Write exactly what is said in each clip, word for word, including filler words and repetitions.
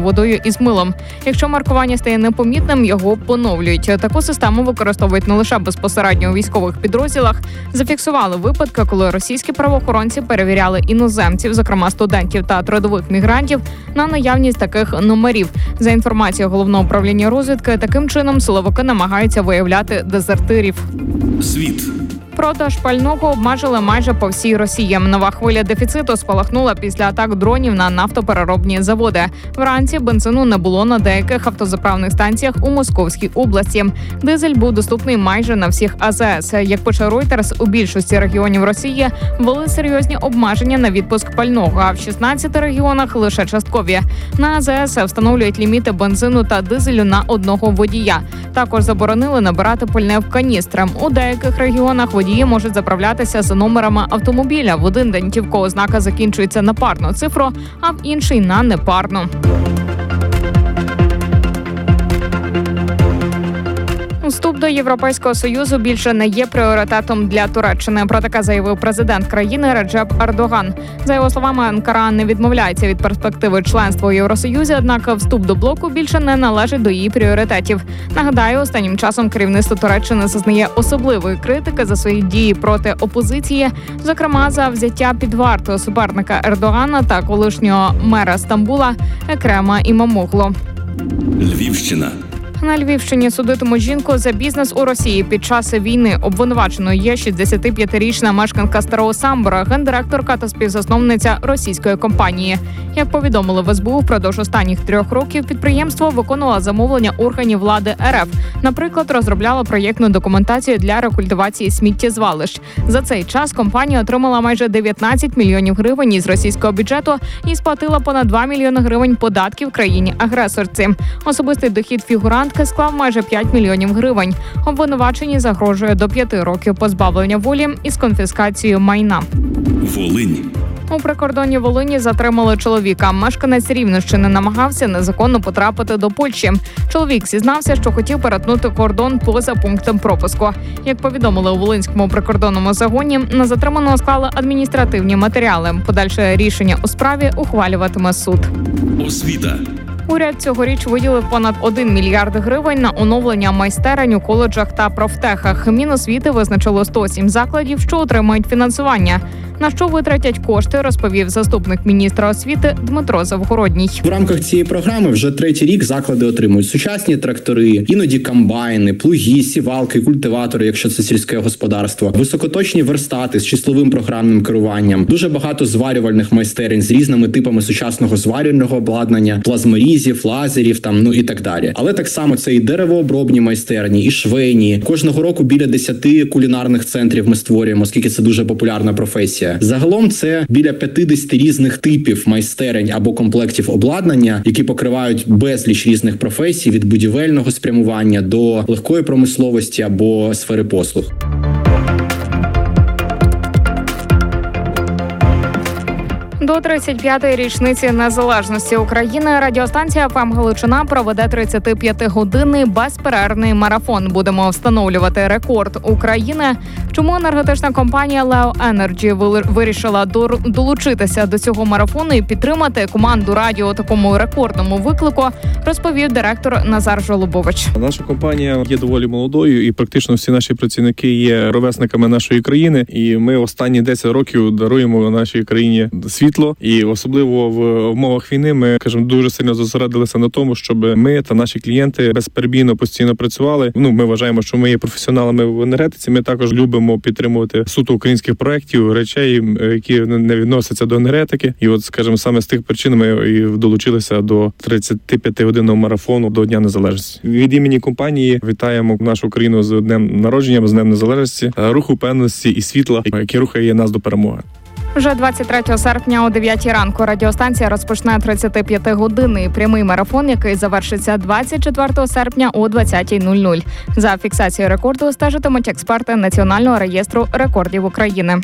водою із милом. Якщо маркування стає непомітним, його поновлюють. Таку систему використовують не лише безпосередньо у військових підрозділах. Зафіксували випадки, коли російські правоохоронці перевіряли іноземців, зокрема студентів та трудових мігрантів, на наявність таких номерів. За інформацією Головного управління розвідки, таким чином силовики намагаються виявляти дезертирів. Світ. Продаж пального обмежили майже по всій Росії. Нова хвиля дефіциту спалахнула після атак дронів на нафтопереробні заводи. Вранці бензину не було на деяких автозаправних станціях у Московській області. Дизель був доступний майже на всіх А З С. Як пише Reuters, у більшості регіонів Росії ввели серйозні обмеження на відпуск пального, а в шістнадцяти регіонах лише часткові. На А З С встановлюють ліміти бензину та дизелю на одного водія. Також заборонили набирати пальне в каністри. У деяких регіонах водії можуть заправлятися за номерами автомобіля. В один день ті, в кого ознака закінчується на парну цифру, а в інший – на непарну. Вступ до Європейського Союзу більше не є пріоритетом для Туреччини. Про таке заявив президент країни Реджеп Ердоган. За його словами, Анкара не відмовляється від перспективи членства у Євросоюзі, однак вступ до блоку більше не належить до її пріоритетів. Нагадаю, останнім часом керівництво Туреччини зазнає особливої критики за свої дії проти опозиції, зокрема за взяття під варту суперника Ердогана та колишнього мера Стамбула Екрема Імамоглу. Львівщина. На Львівщині судитимуть жінку за бізнес у Росії під час війни. Обвинуваченою є шістдесятип'ятирічна мешканка Старого Самбора, гендиректорка та співзасновниця російської компанії. Як повідомили в С Бу У, впродовж останніх трьох років підприємство виконувало замовлення органів влади Р Ф. Наприклад, розробляло проєктну документацію для рекультивації сміттєзвалищ. За цей час компанія отримала майже дев'ятнадцять мільйонів гривень із російського бюджету і сплатила понад два мільйони гривень податків країні-агресорці. Особистий дохід фігурант склав майже п'ять мільйонів гривень. Обвинуваченій загрожує до п'яти років позбавлення волі із конфіскацією майна. Волинь. У прикордонні Волині затримали чоловіка. Мешканець Рівненщини намагався незаконно потрапити до Польщі. Чоловік зізнався, що хотів перетнути кордон поза пунктом пропуску. Як повідомили у Волинському прикордонному загоні, на затриманого склали адміністративні матеріали. Подальше рішення у справі ухвалюватиме суд. Освіта. Уряд цьогоріч виділив понад один мільярд гривень на оновлення майстерень у коледжах та профтехах. Міносвіти визначило сто сім закладів, що отримають фінансування. На що витратять кошти, розповів заступник міністра освіти Дмитро Завгородній. В рамках цієї програми вже третій рік заклади отримують сучасні трактори, іноді комбайни, плуги, сівалки, культиватори, якщо це сільське господарство, високоточні верстати з числовим програмним керуванням, дуже багато зварювальних майстерень з різними типами сучасного зварювального обладнання, плазморізів, лазерів, там, ну і так далі. Але так само це і деревообробні майстерні, і швейні. Кожного року біля десяти кулінарних центрів ми створюємо, оскільки це дуже популярна професія. Загалом це біля п'ятдесят різних типів майстерень або комплектів обладнання, які покривають безліч різних професій від будівельного спрямування до легкої промисловості або сфери послуг. До тридцять п'ятої річниці незалежності України радіостанція Еф Ем Галичина проведе тридцятип'ятигодинний безперервний марафон. Будемо встановлювати рекорд України. Чому енергетична компанія Лео Енерджі вирішила долучитися до цього марафону і підтримати команду радіо у такому рекордному виклику, розповів директор Назар Жолобович. Наша компанія є доволі молодою і практично всі наші працівники є ровесниками нашої країни. І ми останні десять років даруємо нашій країні світло. І особливо в умовах війни ми, скажімо, дуже сильно зосередилися на тому, щоб ми та наші клієнти безперебійно постійно працювали. Ну, ми вважаємо, що ми є професіоналами в енергетиці. Ми також любимо підтримувати суто українських проєктів, речей, які не відносяться до енергетики. І от, скажімо, саме з тих причин ми і долучилися до тридцятип'ятигодинного марафону до Дня Незалежності. Від імені компанії вітаємо нашу країну з Днем народження, з Днем Незалежності, руху впевненості і світла, який рухає нас до перемоги. Вже двадцять третього серпня о дев'ятій ранку радіостанція розпочне тридцятип'ятигодинний прямий марафон, який завершиться двадцять четвертого серпня о двадцятій нуль нуль. За фіксацією рекорду стежитимуть експерти Національного реєстру рекордів України.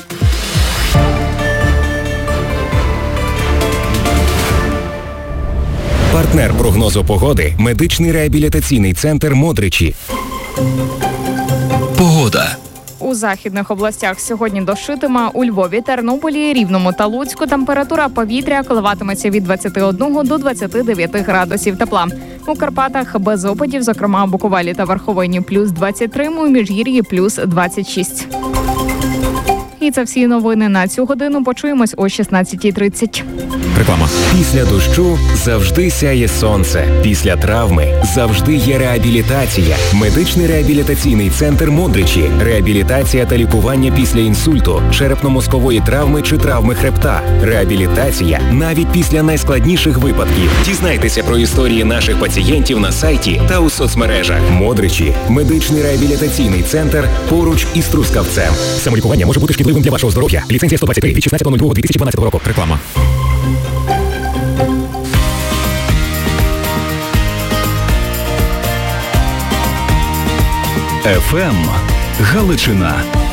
Партнер прогнозу погоди – медичний реабілітаційний центр «Модричі». Погода. у західних областях сьогодні дощитиме. У Львові, Тернополі, Рівному та Луцьку температура повітря коливатиметься від двадцяти одного до двадцяти дев'яти градусів тепла. У Карпатах без опадів, зокрема Буковелі та Верховині плюс двадцять три, у Міжгір'ї плюс двадцять шість. І це всі новини на цю годину. Почуємось о шістнадцятій тридцять. Реклама. Після дощу завжди сяє сонце. Після травми завжди є реабілітація. Медичний реабілітаційний центр «Модричі». Реабілітація та лікування після інсульту, черепно-мозкової травми чи травми хребта. Реабілітація навіть після найскладніших випадків. Дізнайтеся про історії наших пацієнтів на сайті та у соцмережах. «Модричі» – медичний реабілітаційний центр поруч із Трускавцем. Самолікування може бути шкідливим для вашого здоров'я. Ліцензія сто двадцять три від шістнадцятого лютого дві тисячі дванадцятого року. Реклама. еф ем Галичина.